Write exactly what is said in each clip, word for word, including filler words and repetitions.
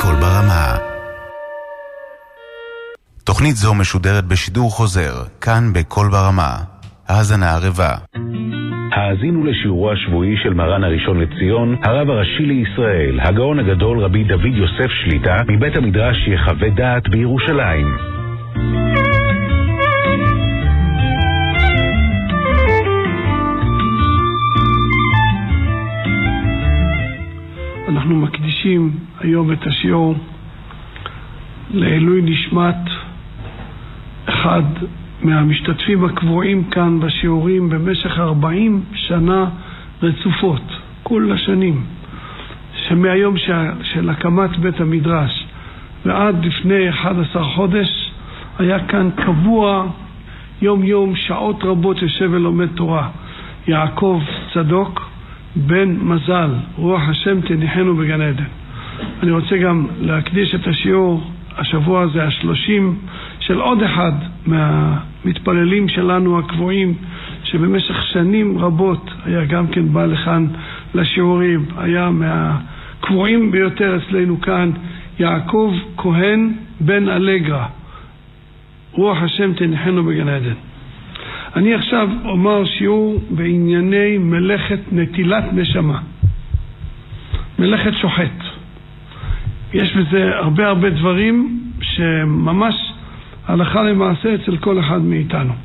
בכל ברמה. תוכנית זו משודרת בשידור חוזר, כאן בכל ברמה. האזנה ערבה. האזינו לשיעורו השבועי של מרן הראשון לציון, הרב הראשי לישראל, הגאון הגדול רבי דוד יוסף שליטה, מבית המדרש יחווה דעת בירושלים. אנחנו מקדישים היום את השיעור לעילוי נשמת אחד מהמשתתפים הקבועים כאן בשיעורים במשך ארבעים שנה רצופות, כל השנים, שמהיום של הקמת בית המדרש ועד לפני אחד עשר חודש היה כאן קבוע יום יום, שעות רבות יושב ולומד תורה, יעקב צדוק בן מזל, רוח השם תניחנו בגן עדן. אני רוצה גם להקדיש את השיעור השבוע הזה השלושים של עוד אחד מהמתפללים שלנו הקבועים, שבמשך שנים רבות היה גם כן בא לכאן לשיעורים, היה מהקבועים ביותר אצלנו כאן, יעקב כהן בן אלגרה, רוח השם תניחנו בגן עדן. אני עכשיו אומר שיעור בענייני מלאכת נטילת נשמה, מלאכת שוחט. יש בזה הרבה הרבה דברים שממש הלכה למעשה אצל כל אחד מאיתנו.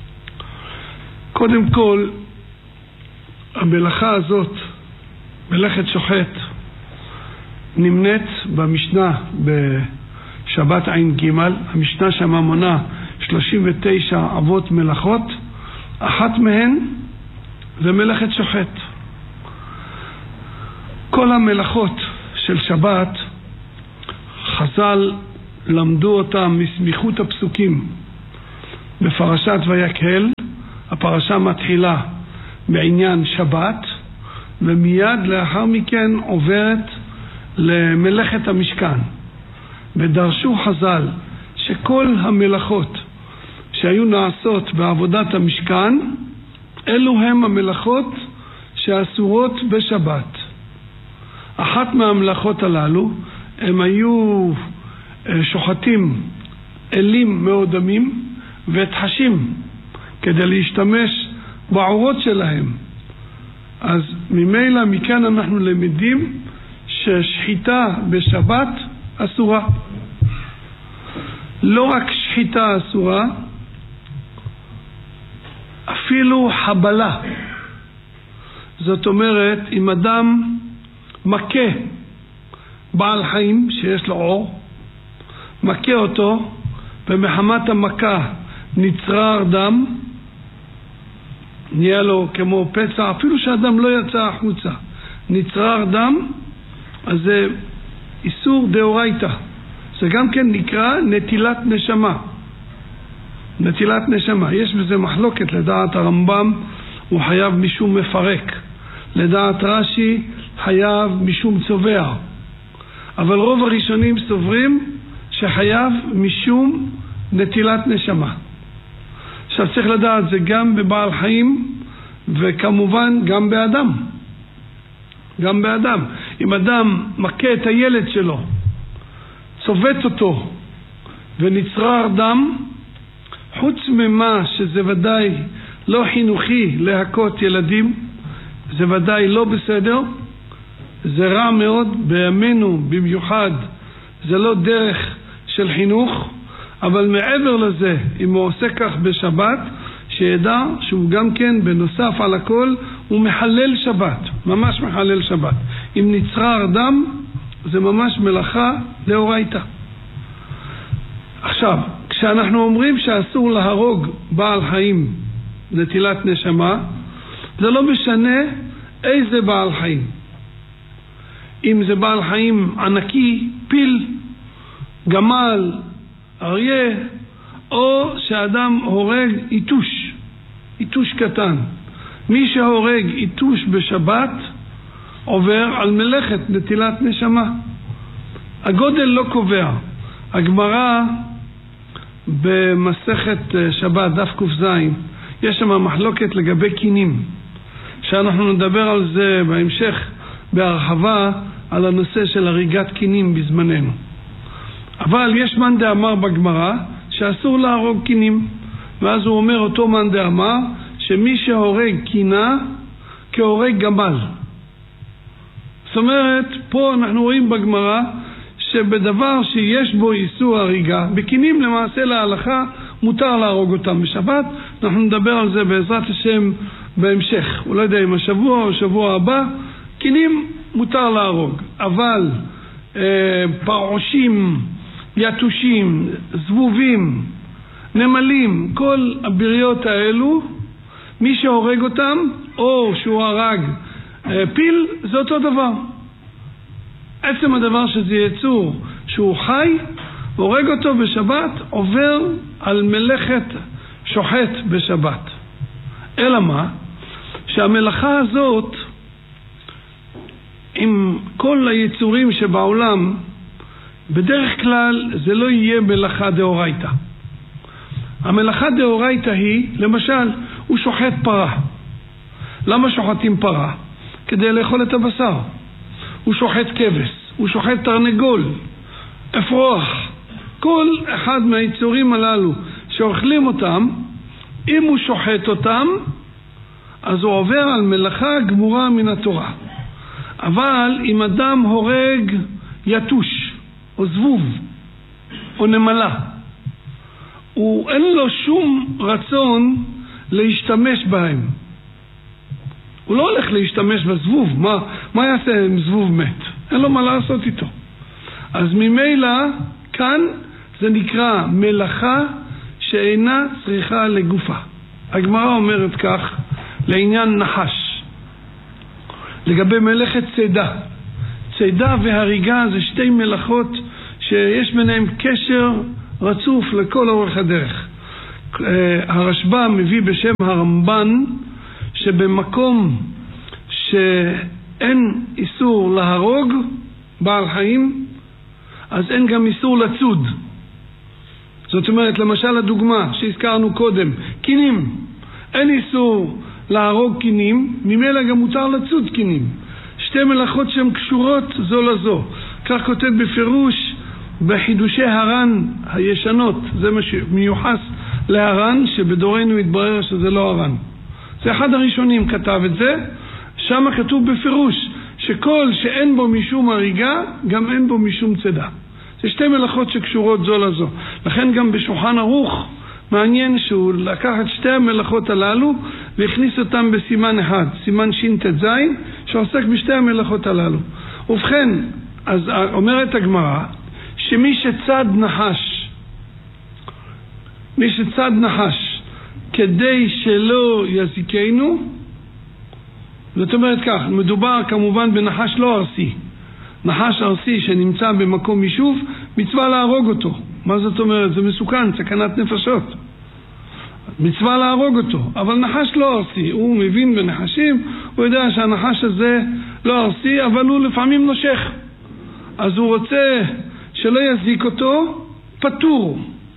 קודם כל, המלאכה הזאת, מלאכת שוחט, נמנית במשנה בשבת עין ג', המשנה שמה מונה שלושים ותשע אבות מלאכות, אחת מהן זה מלאכת שוחט. כל המלאכות של שבת חז"ל למדו אותם מסמיכות הפסוקים בפרשת ויקהל. הפרשה מתחילה בעניין שבת ומיד לאחר מכן עוברת למלאכת המשכן, ודרשו חז"ל שכל המלאכות שהיו נעשות בעבודת המשכן אלו הם המלאכות שאסורות בשבת. אחת מהמלאכות הללו הם היו שוחטים אלים מאודמים ותחשים כדי להשתמש בעורות שלהם. אז ממילא מכאן אנחנו למדים ששחיטה בשבת אסורה. לא רק שחיטה אסורה, אפילו חבלה. זאת אומרת, אם אדם מכה בעל חיים שיש לו עור, מכה אותו ומחמת המכה נצרר דם, נהיה לו כמו פצע, אפילו שהאדם לא יצא החוצה, נצרר דם, אז זה איסור דאורייתא. זה גם כן נקרא נטילת נשמה. נטילת נשמה. יש בזה מחלוקת. לדעת הרמב"ם הוא חייב משום מפרק. לדעת רש"י חייב משום צובע. אבל רוב הראשונים סוברים שחייב משום נטילת נשמה. עכשיו צריך לדעת, זה גם בבעל חיים וכמובן גם באדם. גם באדם. אם אדם מכה את הילד שלו, צובט אותו ונצרר דם, חוץ ממה שזה ודאי לא חינוכי להכות ילדים, זה ודאי לא בסדר, זה רע מאוד בימינו במיוחד, זה לא דרך של חינוך. אבל מעבר לזה, אם הוא עושה כך בשבת, שידע שהוא גם כן בנוסף על הכל הוא מחלל שבת, ממש מחלל שבת. אם נצרר דם זה ממש מלאכה דאורייתא. עכשיו, כשאנחנו אומרים שאסור להרוג בעל חיים נטילת נשמה, זה לא משנה איזה בעל חיים. אם זה בעל חיים ענקי, פיל, גמל, אריה, או שאדם הורג איתוש, איתוש קטן. מי שהורג איתוש בשבת עובר על מלאכת נטילת נשמה. הגודל לא קובע. הגמרא במסכת שבת דף ק"ז יש שם מחלוקת לגבי קינים, שאנחנו נדבר על זה בהמשך בהרחבה, על הנושא של הריגת קינים בזמננו. אבל יש מאן דאמר בגמרא שאסור להרוג קינים, ואז הוא אומר אותו מאן דאמר שמי שהורג קינה כהורג גמל. זאת אומרת, פה אנחנו רואים בגמרא שבדבר שיש בו איסור הריגה, בקינים למעשה להלכה מותר להרוג אותם בשבת. אנחנו נדבר על זה בעזרת השם בהמשך, אולי יודע אם השבוע או שבוע הבא. קינים מותר להרוג, אבל אה, פרעושים, יתושים, זבובים, נמלים, כל הבריות האלו, מי שהורג אותם או שהוא הרג אה, פיל, זה אותו דבר. עצם הדבר שזה יצור שהוא חי, הורג אותו בשבת, עובר על מלאכת שוחט בשבת. אלא מה? שהמלאכה הזאת עם כל היצורים שבעולם, בדרך כלל זה לא יהיה מלאכה דאורייתא. המלאכה דאורייתא היא, למשל, הוא שוחט פרה. למה שוחטים פרה? כדי לאכול את הבשר. הוא שוחט כבש, הוא שוחט תרנגול, אפרוח. כל אחד מהיצורים הללו שאוכלים אותם, אם הוא שוחט אותם, אז הוא עובר על מלאכה גמורה מן התורה. אבל אם אדם הורג יתוש או זבוב או נמלה, הוא אין לו שום רצון להשתמש בהם. הוא לא הולך להשתמש בזבוב. מה, מה יעשה עם זבוב מת? אין לו מה לעשות איתו. אז ממילא כאן זה נקרא מלאכה שאינה צריכה לגופה. הגמרא אומרת כך לעניין נחש. לגבי מלאכת צידה. צידה והריגה זה שתי מלאכות שיש ביניהם קשר רצוף לכל אורך הדרך. הרשב"א מביא בשם הרמב"ן שבמקום שאין איסור להרוג בעל חיים, אז אין גם איסור לצוד. זאת אומרת, למשל הדוגמה שהזכרנו קודם, קינים. אין איסור להרוג קינים, ממילא גם מותר לצוד קינים. שתי מלאכות שהן קשורות זו לזו. כך כותב בפירוש בחידושי הר"ן הישנות, זה מה שמיוחס להר"ן, שבדורנו התברר שזה לא הר"ן. זה אחד הראשונים כתב את זה, שם כתוב בפירוש שכל שאין בו משום הריגה, גם אין בו משום צידה. זה שתי מלאכות שקשורות זו לזו. לכן גם בשולחן ערוך מעניין שהוא לקח את שתי המלאכות הללו והכניס אותם בסימן אחד, סימן ש"ט ז', שעוסק בשתי המלאכות הללו. ובכן, אז אומרת הגמרא שמי שצד נחש, מי שצד נחש כדי שלא יזיקנו, זאת אומרת כך, מדובר כמובן בנחש לא ארסי. נחש ארסי שנמצא במקום יישוב, מצווה להרוג אותו. מה זאת אומרת? זה מסוכן, סכנת נפשות. מצווה להרוג אותו. אבל נחש לא ארסי, הוא מבין בנחשים, הוא יודע שהנחש הזה לא ארסי, אבל הוא לפעמים נושך. אז הוא רוצה שלא יזיק אותו, פטור.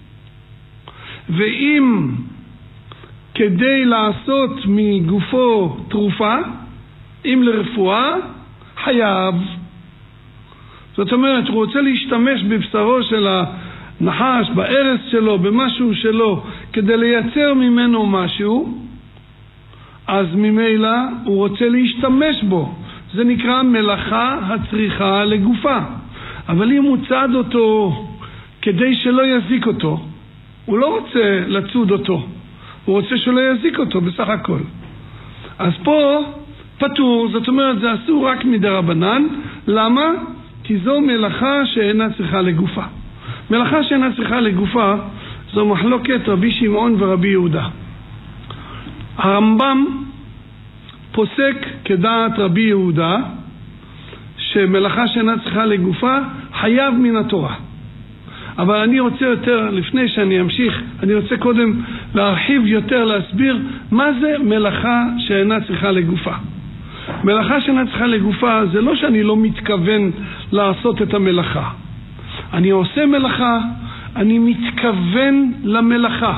ואם כדי לעשות מגופו תרופה, אם לרפואה, חייב. זאת אומרת, הוא רוצה להשתמש בבשרו של הנחש, בארץ שלו, במשהו שלו, כדי לייצר ממנו משהו, אז ממילא הוא רוצה להשתמש בו. זה נקרא מלאכה הצריכה לגופה. אבל אם הוא צד אותו כדי שלא יזיק אותו, הוא לא רוצה לצוד אותו, הוא רוצה שלא יזיק אותו בסך הכל. אז פה פטור, זאת אומרת זה אסור רק מדרבנן. למה? כי זו מלאכה שאינה צריכה לגופה. מלאכה שאינה צריכה לגופה זו מחלוקת רבי שמעון ורבי יהודה. הרמב"ם פוסק כדעת רבי יהודה שמלאכה שאינה צריכה לגופה חייב מן התורה. אבל אני רוצה יותר, לפני שאני אמשיך, אני רוצה קודם להרחיב יותר, להסביר מה זה מלאכה שאינה צריכה לגופה. מלאכה שאינה צריכה לגופה זה לא שאני לא מתכוון לעשות את המלאכה. אני עושה מלאכה, אני מתכוון למלאכה.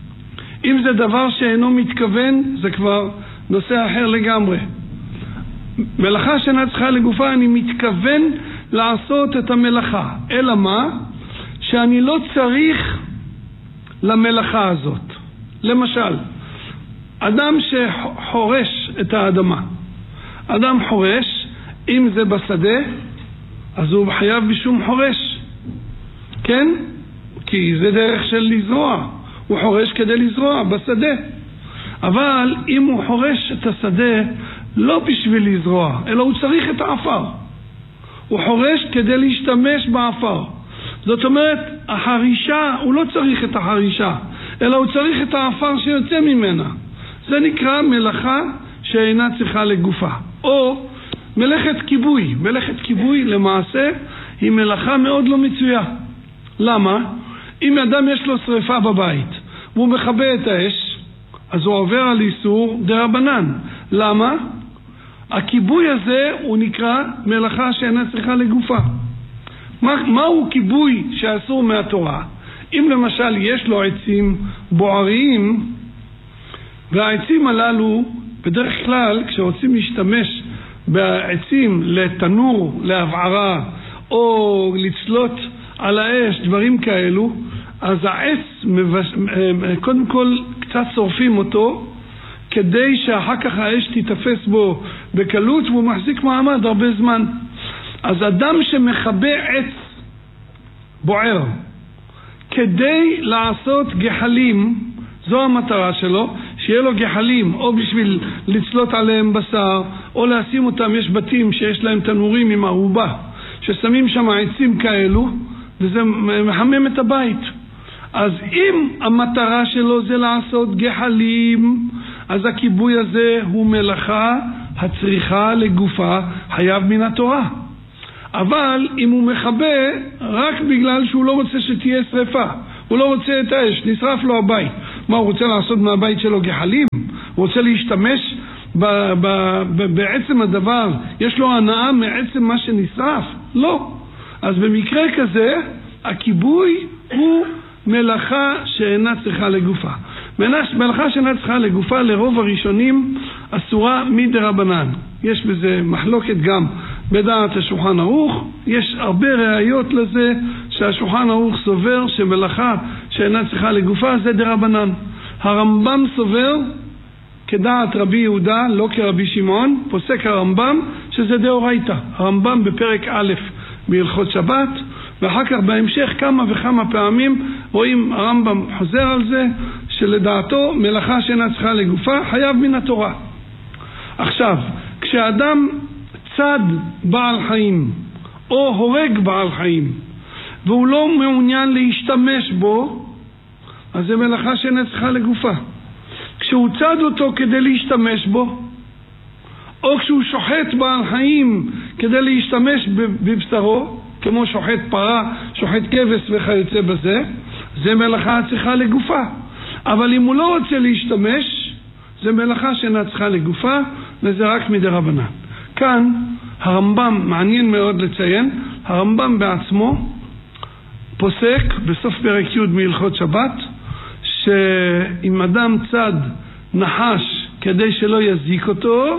אם זה דבר שאינו מתכוון, זה כבר נושא אחר לגמרי. מלאכה שאינה צריכה לגופה, אני מתכוון לעשות את המלאכה. אלא מה? שאני לא צריך למלאכה הזאת. למשל, אדם שחורש את האדמה. אדם חורש, אם זה בשדה, אז הוא חייב בשום חורש. כן? כי זה דרך של לזרוע. הוא חורש כדי לזרוע בשדה. אבל אם הוא חורש את השדה לא בשביל לזרוע, אלא הוא צריך את האפר. הוא חורש כדי להשתמש באפר. זאת אומרת, החרישה, הוא לא צריך את החרישה, אלא הוא צריך את האפר שיוצא ממנה. זה נקרא מלאכה שאינה צריכה לגופה. או מלאכת כיבוי. מלאכת כיבוי למעשה היא מלאכה מאוד לא מצויה. למה? אם אדם יש לו שריפה בבית והוא מכבה את האש, אז הוא עובר על איסור דרבנן. למה? הכיבוי הזה הוא נקרא מלאכה שאינה צריכה לגופה. מה, מהו כיבוי שאסור מהתורה? אם למשל יש לו עצים בועריים, והעצים הללו בדרך כלל כשרוצים להשתמש בעצים לתנור, להבערה או לצלות על האש, דברים כאלו, אז העץ מבש... קודם כל קצת שורפים אותו כדי שאחר כך האש תתפס בו בקלות והוא מחזיק מעמד הרבה זמן. אז אדם שמחבא עץ בוער כדי לעשות גחלים, זו המטרה שלו, שיהיה לו גחלים או בשביל לצלות עליהם בשר או לשים אותם. יש בתים שיש להם תנורים עם ערובה ששמים שם עצים כאלו וזה מחמם את הבית. אז אם המטרה שלו זה לעשות גחלים, אז הכיבוי הזה הוא מלאכה הצריכה לגופה, חייב מן התורה. אבל אם הוא מכבה רק בגלל שהוא לא רוצה שתהיה שריפה, הוא לא רוצה את האש, נשרף לו הבית, מה הוא רוצה לעשות מהבית שלו גחלים? הוא רוצה להשתמש ב, ב, ב, בעצם הדבר, יש לו הנאה מעצם מה שנשרף? לא. אז במקרה כזה הכיבוי הוא מלאכה שאינה צריכה לגופה. מלאכה שאינה צריכה לגופה לרוב הראשונים אסורה מדרבנן. יש בזה מחלוקת גם בדעת השולחן ערוך. יש הרבה ראיות לזה שהשולחן ערוך סובר שמלאכה שאינה צריכה לגופה זה דרבנן. הרמב"ם סובר כדעת רבי יהודה, לא כרבי שמעון, פוסק הרמב"ם שזה דאורייתא. הרמב"ם בפרק א' בהלכות שבת, ואחר כך בהמשך כמה וכמה פעמים רואים הרמב"ם חוזר על זה שלדעתו מלאכה שאינה צריכה לגופה חייב מן התורה. עכשיו, כשאדם צד בעל חיים או הורג בעל חיים והוא לא מעוניין להשתמש בו, אז זה מלאכה שאינה צריכה לגופה. כשהוא צד אותו כדי להשתמש בו, או כשהוא שוחט בעל חיים כדי להשתמש בבשרו, כמו שוחט פרה, שוחט כבש וכיוצא בזה, זה מלאכה צריכה לגופה. אבל אם הוא לא רוצה להשתמש, זה מלאכה שאינה צריכה לגופה, וזה רק מדרבנן. כאן הרמב"ם, מעניין מאוד לציין, הרמב"ם בעצמו פוסק בסוף פרק י' מהלכות שבת, שאם אדם צד נחש כדי שלא יזיק אותו,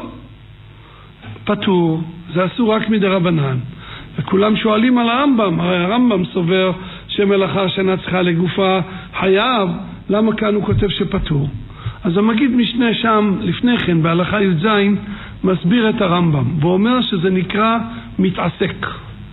פטור, זה אסור רק מדרבנן. וכולם שואלים על הרמב"ם, הרי הרמב"ם סובר שמלאכה שאינה צריכה לגופה חייב, למה כאן הוא כותב שפטור? אז המגיד משנה שם לפני כן בהלכה י"ז מסביר את הרמב"ם ואומר שזה נקרא מתעסק.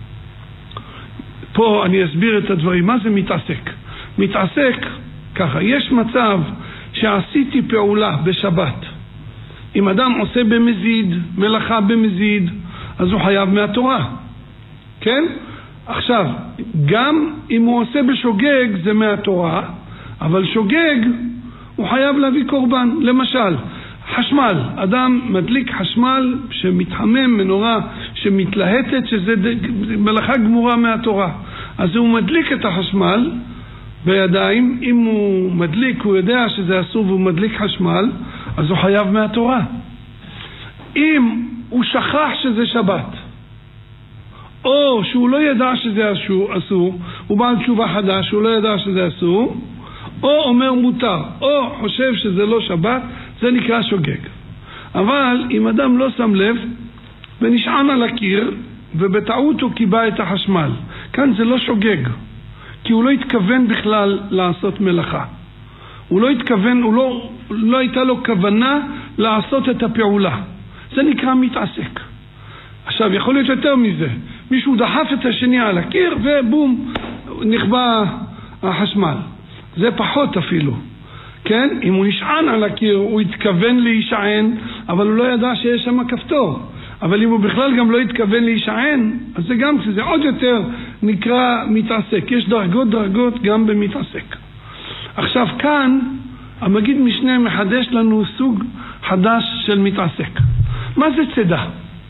פה אני אסביר את הדברים. מה זה מתעסק? מתעסק ככה, יש מצב שעשיתי פעולה בשבת, אם אדם עושה במזיד, מלאכה במזיד, אז הוא חייב מהתורה, כן? עכשיו, גם אם הוא עושה בשוגג זה מהתורה, אבל שוגג הוא חייב להביא קורבן. למשל, חשמל, אדם מדליק חשמל שמתחמם, מנורה שמתלהטת, שזה מלאכה גמורה מהתורה, אז הוא מדליק את החשמל בידיים. אם הוא מדליק, הוא יודע שזה אסור והוא מדליק חשמל, אז הוא חייב מהתורה. אם הוא שכח שזה שבת, או שהוא לא ידע שזה אסור, הוא בעל תשובה חדש, הוא לא ידע שזה אסור, או אומר מותר, או חושב שזה לא שבת, זה נקרא שוגג. אבל אם אדם לא שם לב, ונשען על הקיר, ובטעות הוא קיבע את החשמל. כאן זה לא שוגג, כי הוא לא התכוון בכלל לעשות מלאכה. הוא לא התכוון, הוא לא, לא הייתה לו כוונה לעשות את הפעולה. זה נקרא מתעסק. עכשיו, יכול להיות יותר מזה. מישהו דחף את השני על הקיר, ובום, נכבה החשמל. זה פחות אפילו. כן? אם הוא נשען על הקיר, הוא התכוון להישען, אבל הוא לא ידע שיש שם כפתור. אבל אם הוא בכלל גם לא התכוון להישען, אז זה גם, זה עוד יותר נקרא מתעסק. יש דרגות דרגות גם במתעסק. עכשיו כאן, המגיד משנה מחדש לנו סוג חדש של מתעסק. מה זה צדה?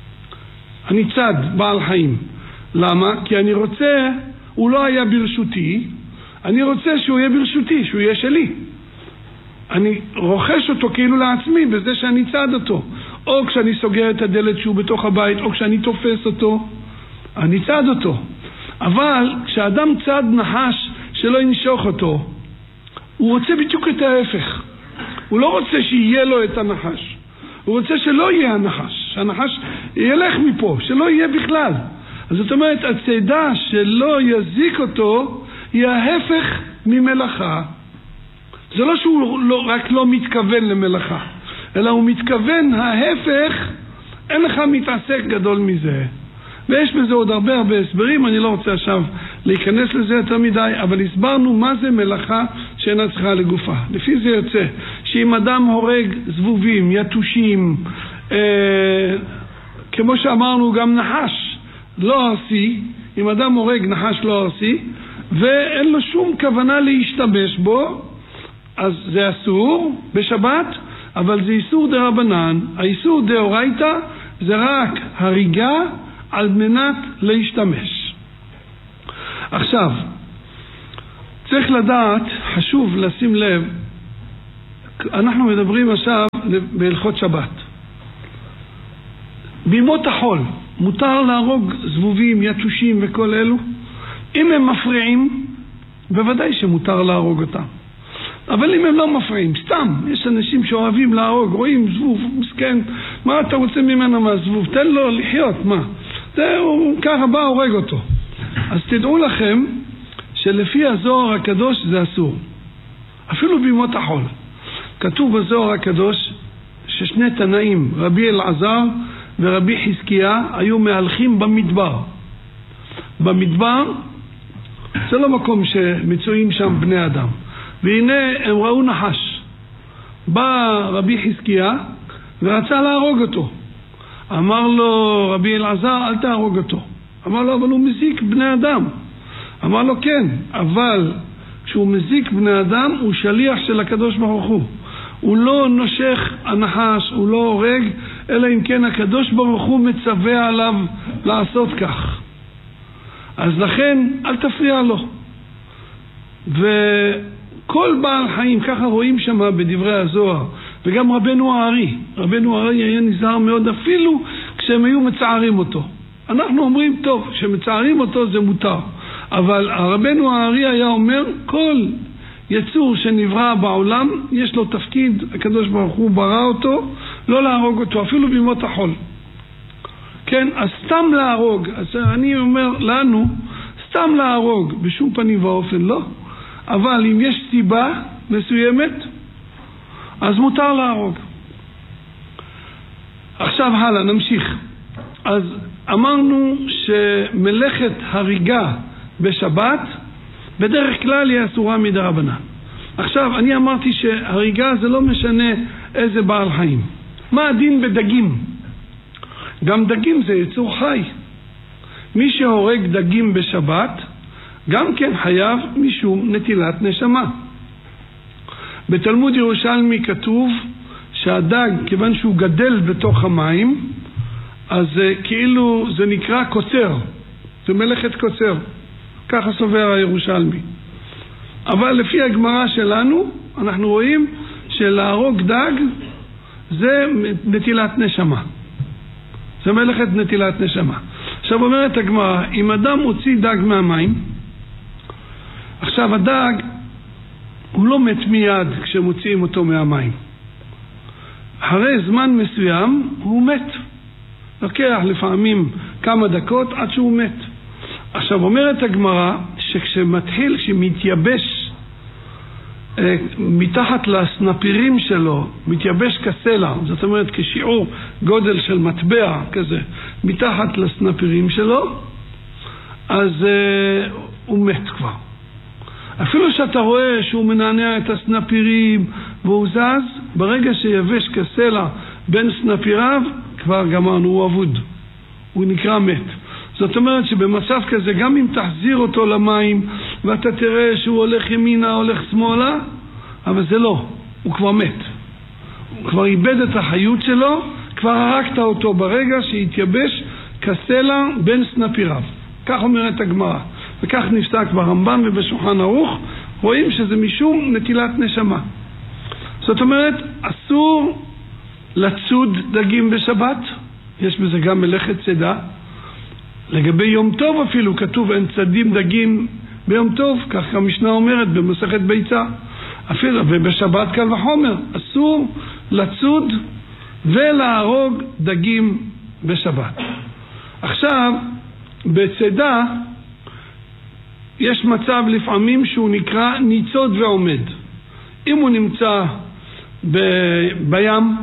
אני צד בעל חיים. למה? כי אני רוצה, הוא לא היה ברשותי, אני רוצה שהוא יהיה ברשותי, שהוא יהיה שלי. אני רוכש אותו כאילו לעצמי בזה שאני צד אותו. או כשאני סוגר את הדלת שהוא בתוך הבית, או כשאני תופס אותו, אני צד אותו. אבל כשאדם צד נחש שלא ינשוך אותו, הוא רוצה בדיוק את ההפך. הוא לא רוצה שיהיה לו את הנחש. הוא רוצה שלא יהיה הנחש. שהנחש ילך מפה, שלא יהיה בכלל. אז זאת אומרת, הצדה שלא יזיק אותו, היא ההפך ממלאכה. זה לא שהוא לא, רק לא מתכוון למלאכה, אלא הוא מתכוון ההפך, אין לך מתעסק גדול מזה. ויש בזה עוד הרבה הרבה הסברים, אני לא רוצה עכשיו להיכנס לזה יותר מדי, אבל הסברנו מה זה מלאכה שאינה צריכה לגופה. לפי זה יוצא שאם אדם הורג זבובים, יתושים, אה, כמו שאמרנו גם נחש, לא ארסי, אם אדם הורג נחש לא ארסי, ואין לו שום כוונה להשתמש בו, אז זה אסור בשבת, אבל זה איסור דרבנן. האיסור דאורייתא זה רק הריגה על מנת להשתמש. עכשיו, צריך לדעת, חשוב לשים לב, אנחנו מדברים עכשיו בהלכות שבת. בימות החול מותר להרוג זבובים, יתושים וכל אלו. אם הם מפריעים, בוודאי שמותר להרוג אותם. אבל אם הם לא מפריעים, סתם, יש אנשים שאוהבים להרוג, רואים זבוב, מסכן, מה אתה רוצה ממנו מהזבוב? תן לו לחיות, מה? זה, הוא ככה בא, הורג אותו. אז תדעו לכם שלפי הזוהר הקדוש זה אסור. אפילו בימות החול. כתוב בזוהר הקדוש ששני תנאים, רבי אלעזר ורבי חזקיה, היו מהלכים במדבר. במדבר זה לא מקום שמצויים שם בני אדם. והנה הם ראו נחש. בא רבי חזקיה ורצה להרוג אותו. אמר לו רבי אלעזר, אל תהרוג אותו. אמר לו, אבל הוא מזיק בני אדם. אמר לו, כן, אבל כשהוא מזיק בני אדם הוא שליח של הקדוש ברוך הוא. הוא לא נושך הנחש, הוא לא הורג, אלא אם כן הקדוש ברוך הוא מצווה עליו לעשות כך. אז לכן אל תפריע לו. וכל בעל חיים, ככה רואים שם בדברי הזוהר, וגם רבנו הארי, רבנו הארי היה נזהר מאוד אפילו כשהם היו מצערים אותו. אנחנו אומרים, טוב, שמצערים אותו זה מותר, אבל רבנו הארי היה אומר, כל יצור שנברא בעולם יש לו תפקיד, הקדוש ברוך הוא ברא אותו, לא להרוג אותו, אפילו בימות החול. כן, אז סתם להרוג, אז אני אומר לנו, סתם להרוג, בשום פנים ואופן לא, אבל אם יש סיבה מסוימת, אז מותר להרוג. עכשיו הלאה, נמשיך. אז אמרנו שמלאכת הריגה בשבת, בדרך כלל היא אסורה מדרבנן. עכשיו, אני אמרתי שהריגה זה לא משנה איזה בעל חיים. מה הדין בדגים? גם דגים זה יצור חי. מי שהורג דגים בשבת, גם כן חייב משום נטילת נשמה. בתלמוד ירושלמי כתוב שהדג, כיוון שהוא גדל בתוך המים, אז כאילו זה נקרא קוצר. זה מלאכת קוצר. ככה סובר הירושלמי. אבל לפי הגמרא שלנו, אנחנו רואים שלהרוג דג זה נטילת נשמה. זה מלאכת נטילת נשמה. עכשיו אומרת הגמרא, אם אדם הוציא דג מהמים, עכשיו הדג הוא לא מת מיד כשמוציאים אותו מהמים. אחרי זמן מסוים הוא מת. לוקח לפעמים כמה דקות עד שהוא מת. עכשיו אומרת הגמרא שכשמתחיל, כשמתייבש אה, מתחת לסנפירים שלו, מתייבש כסלע, זאת אומרת כשיעור גודל של מטבע כזה, מתחת לסנפירים שלו, אז אה, הוא מת כבר. אפילו שאתה רואה שהוא מנענע את הסנפירים והוא זז, ברגע שיבש כסלע בין סנפיריו, כבר גמרנו, הוא אבוד, הוא נקרא מת. זאת אומרת שבמצב כזה, גם אם תחזיר אותו למים ואתה תראה שהוא הולך ימינה, הולך שמאלה, אבל זה לא, הוא כבר מת. הוא כבר איבד את החיות שלו, כבר הרגת אותו ברגע שהתייבש כסלע בין סנפיריו. כך אומרת הגמרא, וכך נפסק ברמב"ם ובשולחן ערוך, רואים שזה משום נטילת נשמה. זאת אומרת, אסור לצוד דגים בשבת, יש בזה גם מלאכת צידה. לגבי יום טוב אפילו כתוב אין צדים דגים ביום טוב, כך המשנה אומרת במסכת ביצה. אפילו ובשבת קל וחומר אסור לצוד ולהרוג דגים בשבת. עכשיו בצידה יש מצב לפעמים שהוא נקרא ניצוד ועומד. אם הוא נמצא ב- בים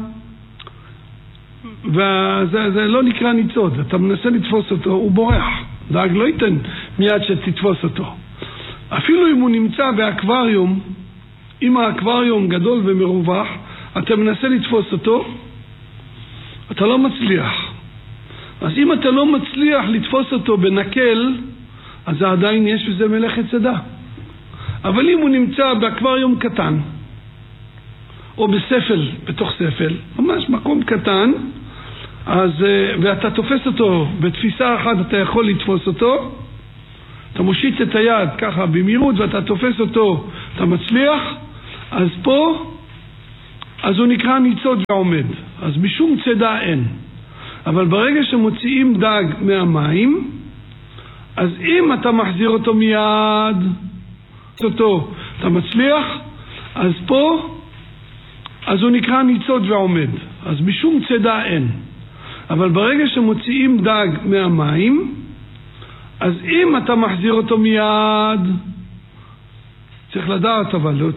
וזה זה לא נקרא ניצוד, אתה מנסה לתפוס אותו, הוא בורח, דאג לא ייתן מיד שתתפוס אותו. אפילו אם הוא נמצא באקווריום, אם האקווריום גדול ומרווח, אתה מנסה לתפוס אותו, אתה לא מצליח. אז אם אתה לא מצליח לתפוס אותו בנקל, אז עדיין יש בזה מלאכת צידה. אבל אם הוא נמצא באקווריום קטן, או בספל, בתוך ספל, ממש מקום קטן, אז, ואתה תופס אותו בתפיסה אחת, אתה יכול לתפוס אותו, אתה מושיט את היד ככה במהירות ואתה תופס אותו, אתה מצליח, אז פה, אז הוא נקרא ניצוד ועומד. אז משום צידה אין. אבל ברגע שמוציאים דג מהמים, אז אם אתה מחזיר אותו מיד, אותו, אתה מצליח, אז פה, אז הוא נקרא ניצוד ועומד. אז משום צידה אין. אבל ברגע שמוציאים דג מהמים, אז אם אתה מחזיר אותו מיד, צריך לדעת אבל,